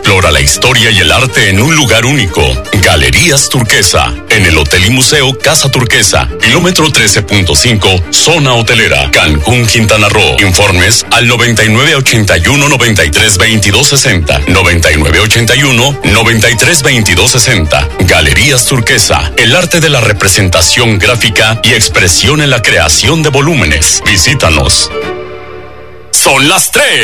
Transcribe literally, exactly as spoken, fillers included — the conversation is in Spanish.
Explora la historia y el arte en un lugar único. Galerías Turquesa, en el Hotel y Museo Casa Turquesa, kilómetro trece punto cinco, zona hotelera, Cancún, Quintana Roo. Informes al noventa y nueve ochenta y uno noventa y tres veintidós sesenta, noventa y nueve ochenta y uno noventa y tres veintidós sesenta. Galerías Turquesa, el arte de la representación gráfica y expresión en la creación de volúmenes. Visítanos. Son las tres.